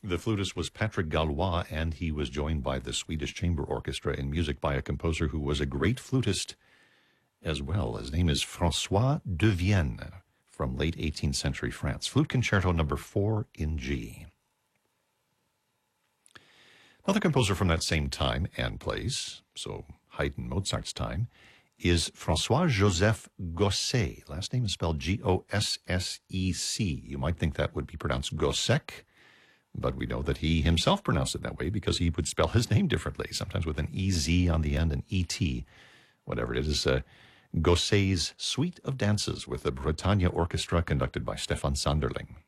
The flutist was Patrick Gallois, and he was joined by the Swedish Chamber Orchestra in music by a composer who was a great flutist as well. His name is François de Vienne from late 18th century France. Flute Concerto number 4 in G. Another composer from that same time and place, so Haydn, Mozart's time, is François-Joseph Gossec. Last name is spelled Gossec. You might think that would be pronounced Gossec, but we know that he himself pronounced it that way because he would spell his name differently, sometimes with an EZ on the end, an ET, whatever it is. Gossec's Suite of Dances with the Bretagne Orchestra conducted by Stefan Sanderling.